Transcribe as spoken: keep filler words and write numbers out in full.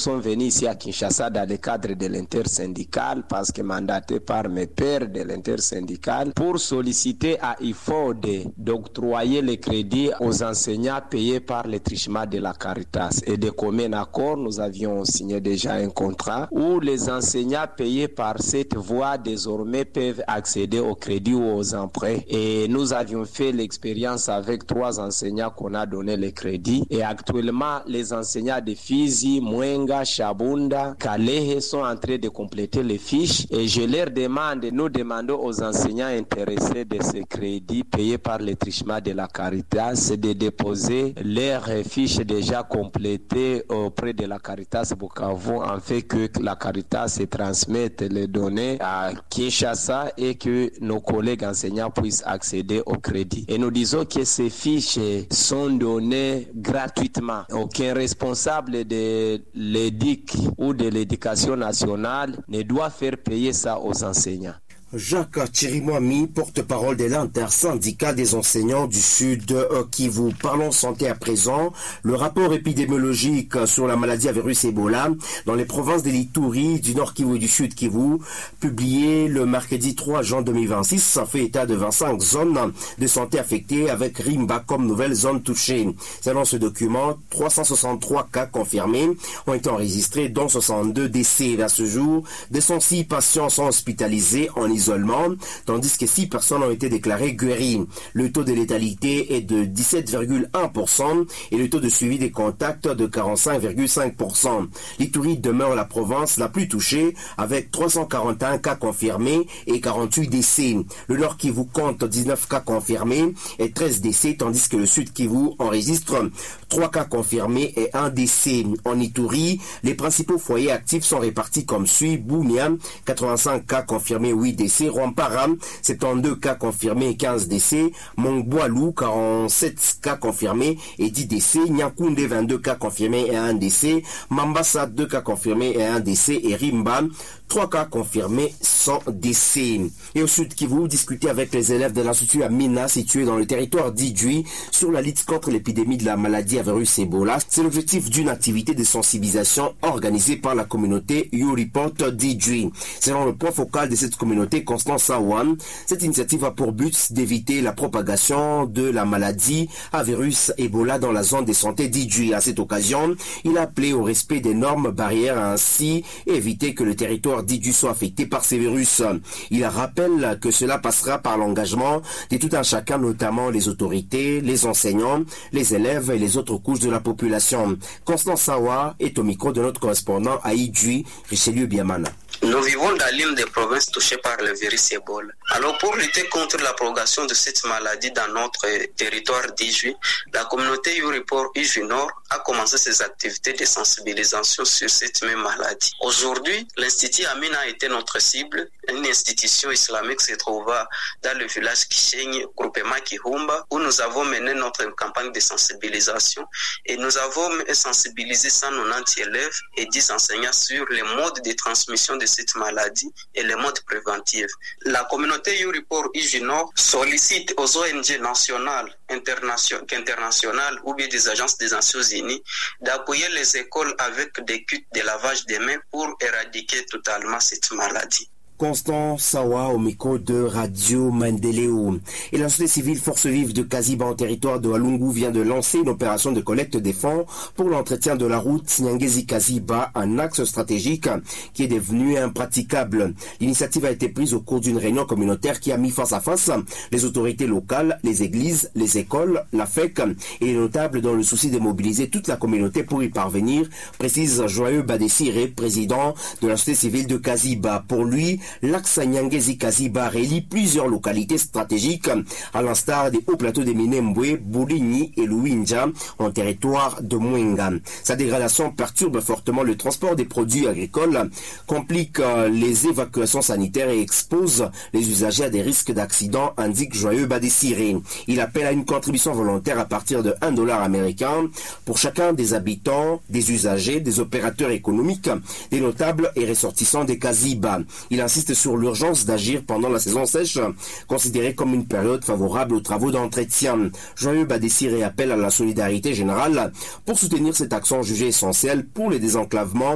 sommes venus ici à Kinshasa dans le cadre de l'intersyndical, parce que mandaté par mes pairs de l'intersyndical, pour solliciter à I F O D d'octroyer les crédits aux enseignants payés par le trichement de la Caritas. Et de commun accord, nous avions signé déjà un contrat où les enseignants payés par cette voie désormais peuvent accéder au crédit ou aux emprunts. Et nous avions fait l'expérience avec trois enseignants qu'on a donné les crédits. Et actuellement, les enseignants de Fizi, Mwenga, Chabunda, Kalehe sont en train de compléter les fiches. Et je leur demande, nous demandons aux enseignants intéressés de ces crédits payés par le trichement de la Caritas de déposer leurs fiches déjà complétées auprès de la Caritas Bukavu, en fait que la Caritas transmette les données à Kinshasa et que nos collègues enseignants puissent accéder au crédit. Et nous disons que ces fiches sont données gratuitement. Aucun responsable de l'E D I C ou de l'éducation nationale ne doit faire payer ça aux enseignants. Jacques Chirimwami, porte-parole de l'intersyndical des enseignants du Sud euh, Kivu. Parlons santé à présent. Le rapport épidémiologique sur la maladie à virus Ebola dans les provinces de l'Ituri, du Nord Kivu et du Sud Kivu, publié le mercredi trois juin deux mille vingt-six, ça fait état de vingt-cinq zones de santé affectées avec Rimba comme nouvelle zone touchée. Selon ce document, trois cent soixante-trois cas confirmés ont été enregistrés, dont soixante-deux décès. À ce jour, deux cent six patients sont hospitalisés en isolement, tandis que six personnes ont été déclarées guéries. Le taux de létalité est de dix-sept virgule un pour cent et le taux de suivi des contacts de quarante-cinq virgule cinq pour cent. L'Ituri demeure la province la plus touchée avec trois cent quarante et un cas confirmés et quarante-huit décès. Le Nord Kivu compte dix-neuf cas confirmés et treize décès, tandis que le Sud Kivu enregistre trois cas confirmés et un décès. En Ituri, les principaux foyers actifs sont répartis comme suit: Bounia, quatre-vingt-cinq cas confirmés, huit décès. Rwampara, soixante-douze cas confirmés et quinze décès. Mongboalou, quarante-sept cas confirmés et dix décès. Nyakunde, vingt-deux cas confirmés et un décès. Mambasa, deux cas confirmés et un décès. Et Rimba, trois cas confirmés sans décès. Et au Sud Kivu, discuter avec les élèves de l'Institut Amina, situé dans le territoire d'Idjui, sur la lutte contre l'épidémie de la maladie à virus Ebola. C'est l'objectif d'une activité de sensibilisation organisée par la communauté YouReport d'Idjui. Selon le point focal de cette communauté, Constant Sawan, cette initiative a pour but d'éviter la propagation de la maladie à virus Ebola dans la zone de santé d'Idjui. À cette occasion, il a appelé au respect des normes barrières, ainsi éviter que le territoire d'Idjui soit affecté par ces virus. Il rappelle que cela passera par l'engagement de tout un chacun, notamment les autorités, les enseignants, les élèves et les autres couches de la population. Constant Sawa est au micro de notre correspondant à Idjui, Richelieu Biamana. Nous vivons dans l'une des provinces touchées par le virus Ebola. Alors pour lutter contre la propagation de cette maladie dans notre territoire d'Idjui, la communauté YouReport Idjui Nord a commencé ses activités de sensibilisation sur cette même maladie. Aujourd'hui, l'Institut Amina a été notre cible. Une institution islamique se trouva dans le village Kishenyi, groupement Kihumba, où nous avons mené notre campagne de sensibilisation et nous avons sensibilisé cent quatre-vingt-dix élèves et dix enseignants sur les modes de transmission de cette maladie et les modes préventifs. La communauté YouReport Idjui Nord sollicite aux O N G nationales, internationales ou bien des agences des Nations Unies d'appuyer les écoles avec des kits de lavage des mains pour éradiquer totalement cette maladie. Constant Sawa au micro de Radio Mandeleo. Et la société civile Force Vive de Kaziba en territoire de Walungu vient de lancer une opération de collecte des fonds pour l'entretien de la route Nyangezi-Kaziba, un axe stratégique qui est devenu impraticable. L'initiative a été prise au cours d'une réunion communautaire qui a mis face à face les autorités locales, les églises, les écoles, la F E C et les notables dans le souci de mobiliser toute la communauté pour y parvenir, précise Joyeux Badessiré, président de la société civile de Kaziba. Pour lui, l'axe Nyangezi-Kaziba relie plusieurs localités stratégiques, à l'instar des hauts plateaux de Minembwe, Bouligny et Luinja, en territoire de Mwenga. Sa dégradation perturbe fortement le transport des produits agricoles, complique les évacuations sanitaires et expose les usagers à des risques d'accident, indique Joyeux Badessiré. Il appelle à une contribution volontaire à partir de un dollar américain pour chacun des habitants, des usagers, des opérateurs économiques, des notables et ressortissants des Kaziba. Il insiste sur l'urgence d'agir pendant la saison sèche, considérée comme une période favorable aux travaux d'entretien. Joyeux Badessiré appelle à la solidarité générale pour soutenir cette action jugée essentielle pour le désenclavement